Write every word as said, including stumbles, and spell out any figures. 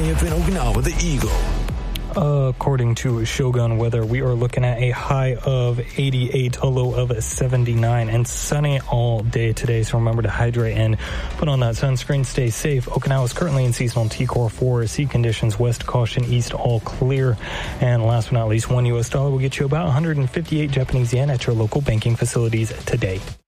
F N Okinawa, the Eagle. Uh, according to Shogun Weather, we are looking at a high of eighty-eight, a low of seventy-nine, and sunny all day today. So remember to hydrate and put on that sunscreen. Stay safe. Okinawa is currently in seasonal T-Core four. Sea conditions, west caution, east all clear. And last but not least, one U S dollar will get you about one hundred fifty-eight Japanese yen at your local banking facilities today.